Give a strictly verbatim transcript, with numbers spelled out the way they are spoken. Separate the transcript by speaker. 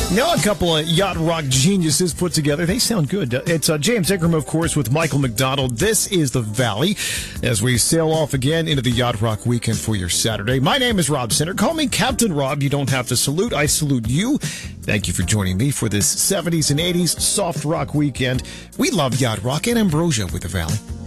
Speaker 1: Now a couple of yacht rock geniuses put together. They sound good. It's uh, James Ingram, of course, with Michael McDonald. This is The Valley as we sail off again into the Yacht Rock weekend for your Saturday. My name is Rob Center. Call me Captain Rob. You don't have to salute. I salute you. Thank you for joining me for this seventies and eighties soft rock weekend. We love yacht rock and ambrosia with The Valley.